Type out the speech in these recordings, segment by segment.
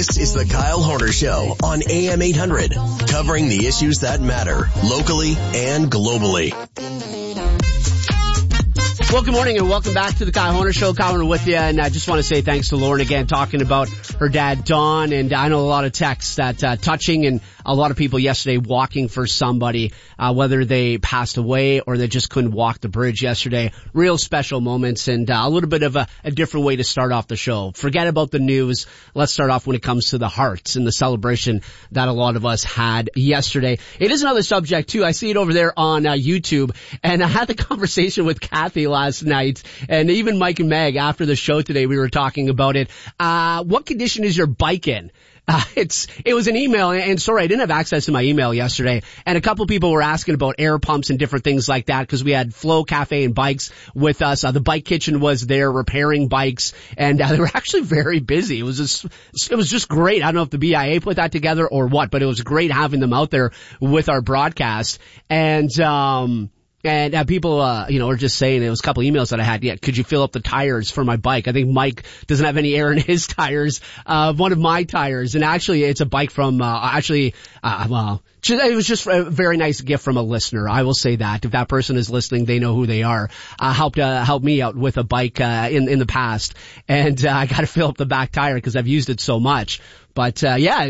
This is the Kyle Horner Show on AM 800, covering the issues that matter locally and globally. Well, good morning and welcome back to the Kyle Horner Show. Kyle Horner with you, and I just want to say thanks to Lauren again, talking about her dad, Don, and I know a lot of texts that touching, and a lot of people yesterday walking for somebody, whether they passed away or they just couldn't walk the bridge yesterday. Real special moments, and a little bit of a different way to start off the show. Forget about the news. Let's start off when it comes to the hearts and the celebration that a lot of us had yesterday. It is another subject too. I see it over there on YouTube, and I had the conversation with Kathy last night, and even Mike and Meg after the show today, we were talking about it. What condition is your bike in? It was an email, and sorry, I didn't have access to my email yesterday, and a couple people were asking about air pumps and different things like that, because we had Flow Cafe and Bikes with us. The bike kitchen was there repairing bikes, and they were actually very busy. It was just great. I don't know if the BIA put that together or what, but it was great having them out there with our broadcast. And people, are just saying, it was a couple emails that I had. Yeah, could you fill up the tires for my bike? I think Mike doesn't have any air in his tires. One of my tires, and actually it's a bike from, it was just a very nice gift from a listener. I will say that. If that person is listening, they know who they are. Helped me out with a bike, in the past. And, I gotta fill up the back tire because I've used it so much. But,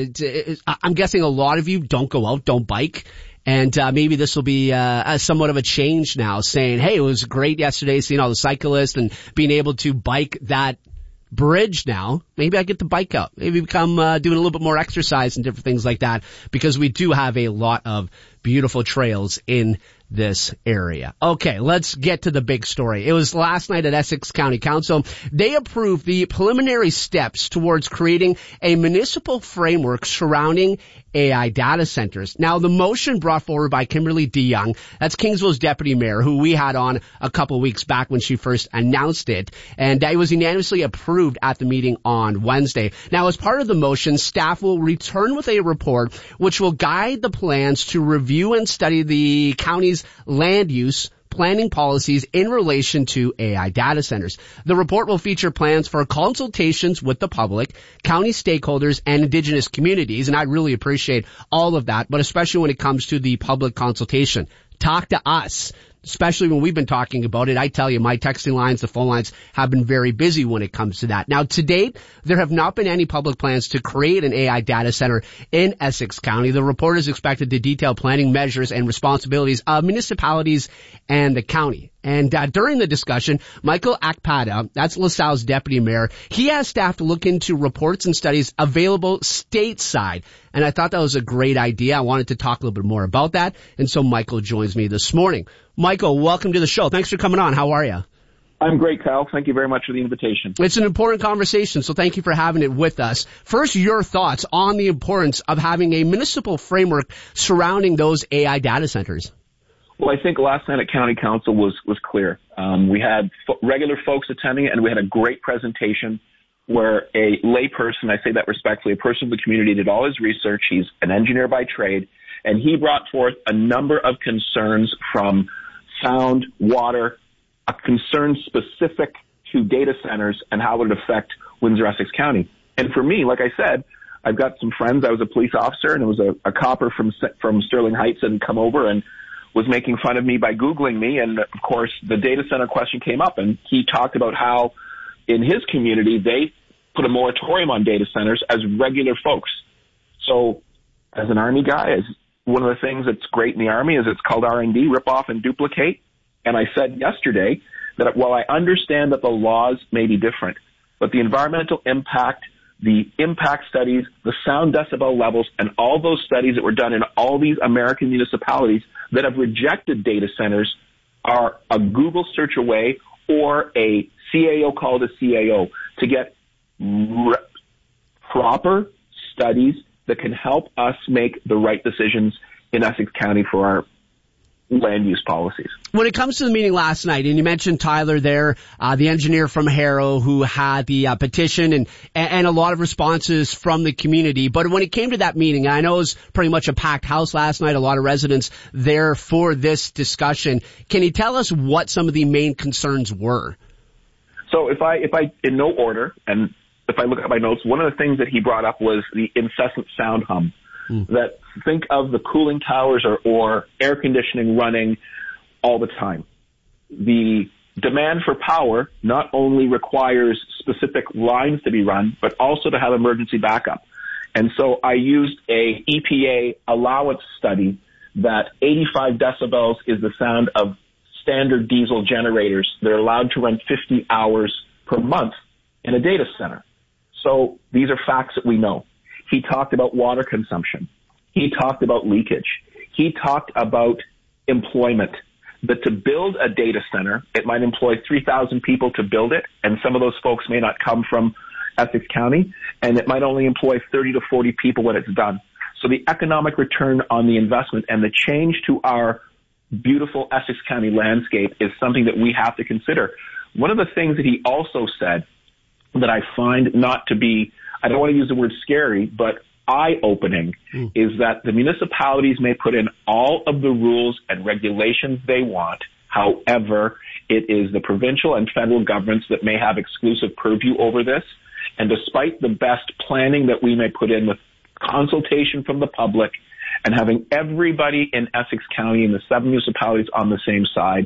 I'm guessing a lot of you don't go out, don't bike. And maybe this will be somewhat of a change now, saying, hey, it was great yesterday seeing all the cyclists and being able to bike that bridge now. Maybe I get the bike out. Maybe become doing a little bit more exercise and different things like that, because we do have a lot of beautiful trails in this area. Okay, let's get to the big story. It was last night at Essex County Council. They approved the preliminary steps towards creating a municipal framework surrounding AI data centers. Now, the motion brought forward by Kimberly DeYoung, that's Kingsville's deputy mayor, who we had on a couple of weeks back when she first announced it, and it was unanimously approved at the meeting on Wednesday. Now, as part of the motion, staff will return with a report which will guide the plans to review and study the county's land use planning policies in relation to AI data centers. The report will feature plans for consultations with the public, county stakeholders, and Indigenous communities, and I really appreciate all of that, but especially when it comes to the public consultation. Talk to us. Especially when we've been talking about it. I tell you, my texting lines, the phone lines have been very busy when it comes to that. Now, to date, there have not been any public plans to create an AI data center in Essex County. The report is expected to detail planning measures and responsibilities of municipalities and the county. And during the discussion, Michael Akpada, that's LaSalle's deputy mayor, he asked staff to look into reports and studies available stateside. And I thought that was a great idea. I wanted to talk a little bit more about that. And so Michael joins me this morning. Michael, welcome to the show. Thanks for coming on. How are you? I'm great, Kyle. Thank you very much for the invitation. It's an important conversation, so thank you for having it with us. First, your thoughts on the importance of having a municipal framework surrounding those AI data centers. Well, I think last night at County Council was clear. We had regular folks attending it, and we had a great presentation where a layperson, I say that respectfully, a person of the community did all his research. He's an engineer by trade, and he brought forth a number of concerns from sound, water, a concern specific to data centers and how it would affect Windsor-Essex County. And for me, like I said, I've got some friends. I was a police officer, and it was a copper from Sterling Heights and come over and was making fun of me by Googling me. And, of course, the data center question came up, and he talked about how in his community they put a moratorium on data centers as regular folks. So as an Army guy, as one of the things that's great in the Army is it's called R&D, rip off and duplicate. And I said yesterday that while I understand that the laws may be different, but the environmental impact, the impact studies, the sound decibel levels, and all those studies that were done in all these American municipalities that have rejected data centers are a Google search away or a CAO call to CAO to get proper studies that can help us make the right decisions in Essex County for our land use policies. When it comes to the meeting last night, and you mentioned Tyler there, the engineer from Harrow who had the petition and a lot of responses from the community. But when it came to that meeting, I know it was pretty much a packed house last night, a lot of residents there for this discussion. Can you tell us what some of the main concerns were? So if I in no order, and if I look at my notes, one of the things that he brought up was the incessant sound hum. That think of the cooling towers or air conditioning running all the time. The demand for power not only requires specific lines to be run, but also to have emergency backup. And so I used a EPA allowance study that 85 decibels is the sound of standard diesel generators. They're allowed to run 50 hours per month in a data center. So these are facts that we know. He talked about water consumption. He talked about leakage. He talked about employment. That to build a data center, it might employ 3,000 people to build it, and some of those folks may not come from Essex County, and it might only employ 30 to 40 people when it's done. So the economic return on the investment and the change to our beautiful Essex County landscape is something that we have to consider. One of the things that he also said that I find not to be, I don't want to use the word scary, but eye-opening, is that the municipalities may put in all of the rules and regulations they want. However, it is the provincial and federal governments that may have exclusive purview over this. And despite the best planning that we may put in with consultation from the public and having everybody in Essex County and the 7 municipalities on the same side,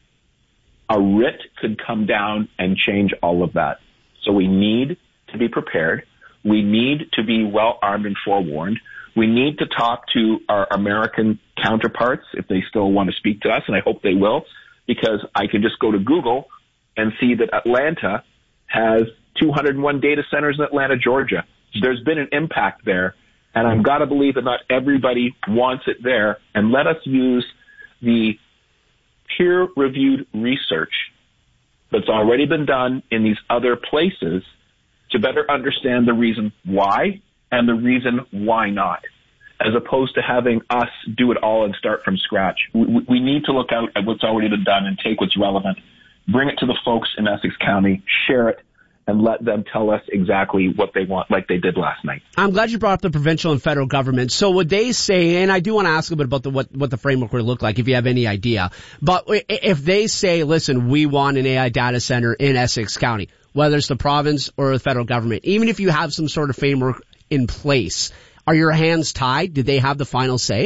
a writ could come down and change all of that. So we need to be prepared. We need to be well armed and forewarned. We need to talk to our American counterparts if they still want to speak to us, and I hope they will, because I can just go to Google and see that Atlanta has 201 data centers in Atlanta, Georgia. There's been an impact there, and I've got to believe that not everybody wants it there. And let us use the peer-reviewed research that's already been done in these other places to better understand the reason why and the reason why not, as opposed to having us do it all and start from scratch. We need to look out at what's already been done and take what's relevant, bring it to the folks in Essex County, share it, and let them tell us exactly what they want, like they did last night. I'm glad you brought up the provincial and federal government. So would they say, and I do want to ask a bit about what the framework would look like, if you have any idea, but if they say, listen, we want an AI data center in Essex County, whether it's the province or the federal government, even if you have some sort of framework in place, are your hands tied? Did they have the final say?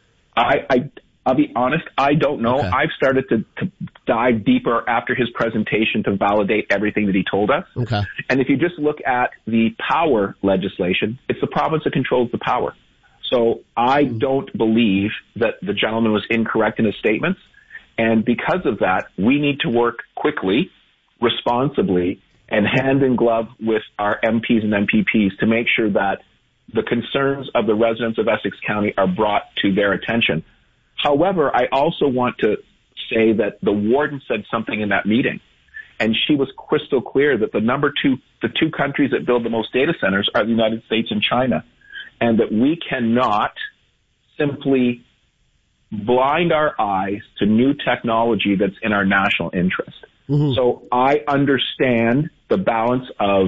I'll be honest, I don't know. Okay. I've started to dive deeper after his presentation to validate everything that he told us. Okay. And if you just look at the power legislation, it's the province that controls the power. So I don't believe that the gentleman was incorrect in his statements. And because of that, we need to work quickly, responsibly, and hand in glove with our MPs and MPPs to make sure that the concerns of the residents of Essex County are brought to their attention. However, I also want to say that the warden said something in that meeting, and she was crystal clear that the two countries that build the most data centers are the United States and China, and that we cannot simply blind our eyes to new technology that's in our national interest. Mm-hmm. So I understand the balance of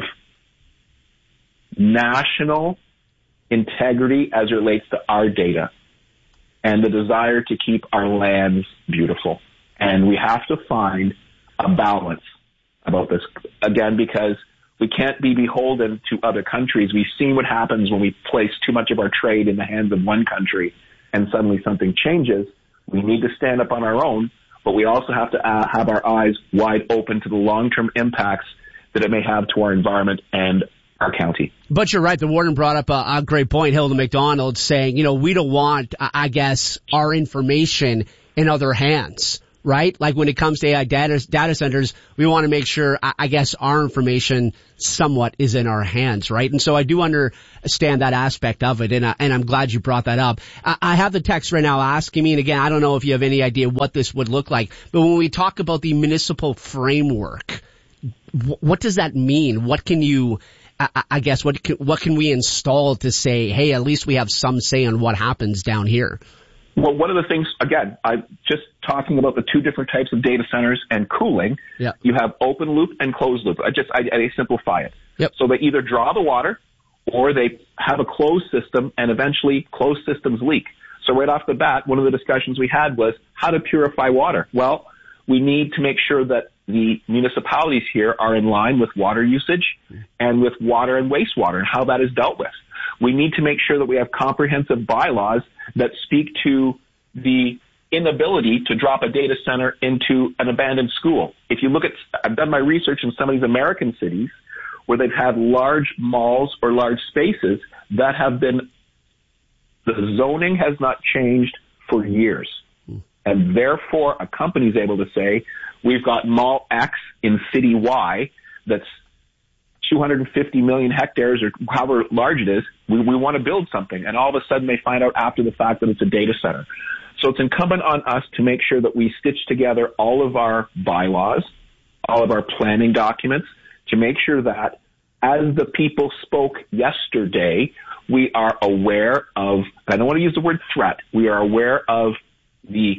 national integrity as it relates to our data and the desire to keep our lands beautiful. And we have to find a balance about this, again, because we can't be beholden to other countries. We've seen what happens when we place too much of our trade in the hands of one country and suddenly something changes. We need to stand up on our own, but we also have to have our eyes wide open to the long-term impacts that it may have to our environment and our county. But you're right. The warden brought up a great point, Hilda McDonald, saying, we don't want, I guess, our information in other hands, right? Like when it comes to AI data centers, we want to make sure, I guess, our information somewhat is in our hands, right? And so I do understand that aspect of it, and I'm glad you brought that up. I have the text right now asking me, and again, I don't know if you have any idea what this would look like, but when we talk about the municipal framework, what does that mean? What can you... I guess what can we install to say, hey, at least we have some say on what happens down here? Well, one of the things, again, I'm just talking about the two different types of data centers and cooling. Yeah. You have open loop and closed loop. I simplify it. Yep. So they either draw the water or they have a closed system, and eventually closed systems leak. So right off the bat, one of the discussions we had was how to purify water. Well, we need to make sure that the municipalities here are in line with water usage and with water and wastewater and how that is dealt with. We need to make sure that we have comprehensive bylaws that speak to the inability to drop a data center into an abandoned school. If you look at, I've done my research in some of these American cities where they've had large malls or large spaces that have been, the zoning has not changed for years. And therefore, a company is able to say, we've got Mall X in City Y that's 250 million hectares or however large it is. We want to build something. And all of a sudden, they find out after the fact that it's a data center. So it's incumbent on us to make sure that we stitch together all of our bylaws, all of our planning documents, to make sure that as the people spoke yesterday, we are aware of, I don't want to use the word threat, we are aware of the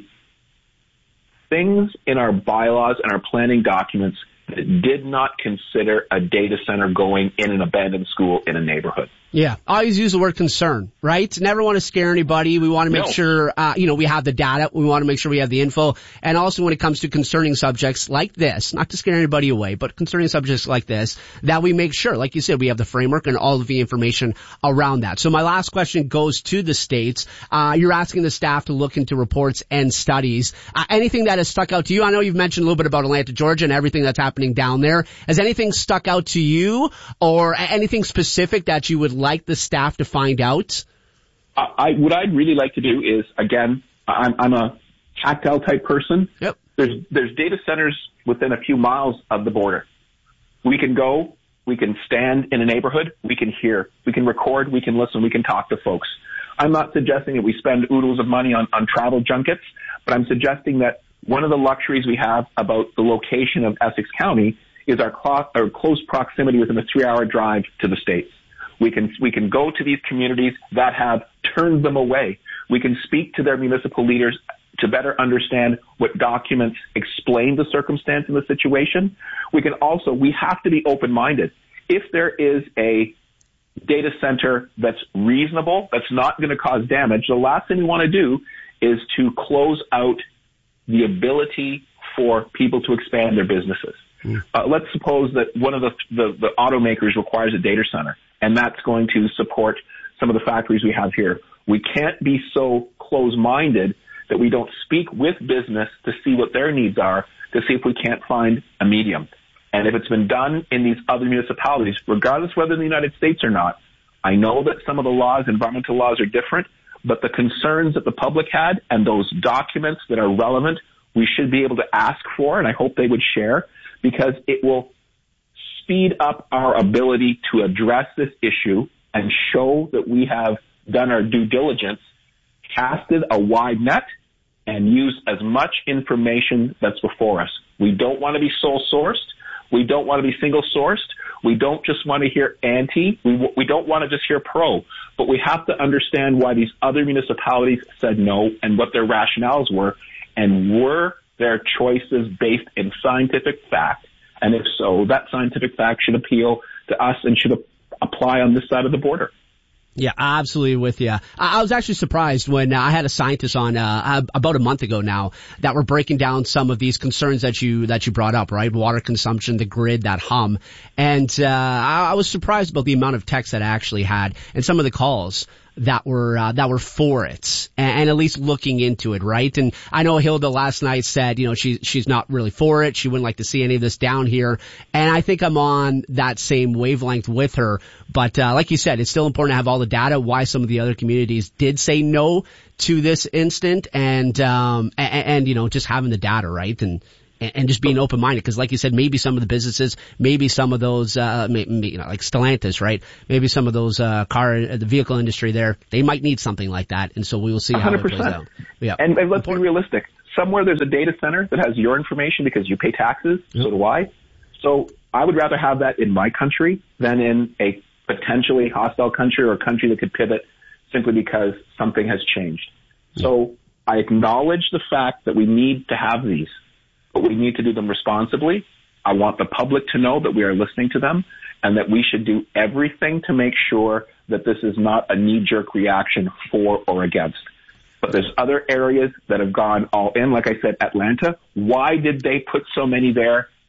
things in our bylaws and our planning documents that did not consider a data center going in an abandoned school in a neighborhood. Yeah. I always use the word concern, right? Never want to scare anybody. We want to make sure, we have the data. We want to make sure we have the info. And also when it comes to concerning subjects like this, not to scare anybody away, but concerning subjects like this, that we make sure, like you said, we have the framework and all of the information around that. So my last question goes to the states. You're asking the staff to look into reports and studies. Anything that has stuck out to you? I know you've mentioned a little bit about Atlanta, Georgia and everything that's happening down there. Has anything stuck out to you or anything specific that you would like the staff to find out? What I'd really like to do is, again, I'm a tactile type person. Yep. There's data centers within a few miles of the border. We can go, we can stand in a neighborhood, we can hear, we can record, we can listen, we can talk to folks. I'm not suggesting that we spend oodles of money on travel junkets, but I'm suggesting that one of the luxuries we have about the location of Essex County is our close proximity within a 3-hour drive to the States. We can go to these communities that have turned them away. We can speak to their municipal leaders to better understand what documents explain the circumstance in the situation. We have to be open-minded. If there is a data center that's reasonable, that's not going to cause damage, the last thing we want to do is to close out the ability for people to expand their businesses. Let's suppose that one of the automakers requires a data center, and that's going to support some of the factories we have here. We can't be so close-minded that we don't speak with business to see what their needs are, to see if we can't find a medium. And if it's been done in these other municipalities, regardless whether in the United States or not, I know that some of the laws, environmental laws, are different, but the concerns that the public had and those documents that are relevant, we should be able to ask for, and I hope they would share, because it will speed up our ability to address this issue and show that we have done our due diligence, casted a wide net, and used as much information that's before us. We don't want to be sole-sourced. We don't want to be single-sourced. We don't just want to hear anti. We don't want to just hear pro. But we have to understand why these other municipalities said no and what their rationales were, and were their choices based in scientific fact. And if so, that scientific fact should appeal to us and should apply on this side of the border. Yeah, absolutely with you. I was actually surprised when I had a scientist on about a month ago now that were breaking down some of these concerns that you brought up, right? Water consumption, the grid, that hum. And I was surprised about the amount of text that I actually had and some of the calls that were for it and at least looking into it, right? And I know Hilda last night said, she's not really for it. She wouldn't like to see any of this down here. And I think I'm on that same wavelength with her. But, like you said, it's still important to have all the data, why some of the other communities did say no to this instant and just having the data, right? And just being open-minded, because like you said, maybe some of the businesses, maybe some of those, like Stellantis, right? Maybe some of those, the vehicle industry there, they might need something like that. And so we will see how 100%. It plays out. Yeah. And let's be realistic. Somewhere there's a data center that has your information because you pay taxes. Yep. So do I. So I would rather have that in my country than in a potentially hostile country or a country that could pivot simply because something has changed. Yep. So I acknowledge the fact that we need to have these, but we need to do them responsibly. I want the public to know that we are listening to them and that we should do everything to make sure that this is not a knee-jerk reaction for or against. But there's other areas that have gone all in. Like I said, Atlanta, why did they put so many there?